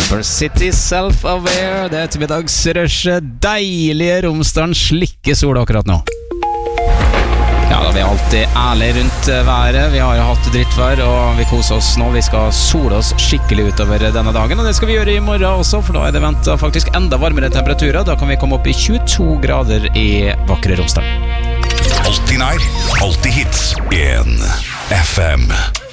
Pepper City Self-Aware. Det ettermiddagsrushet. Deilige Romsdalen, slikke sol akkurat nå. Ja, da vi er alltid ærlige rundt været. Vi har jo hatt drittvær, og vi koser oss nå. Vi skal sole oss skikkelig utover denne dagen, og det skal vi gjøre i morgen også, for da er det ventet faktisk enda varmere temperaturer. Da kan vi komme opp i 22 grader i vakre Romsdalen. Alltid nær, alltid hits. 1 FM.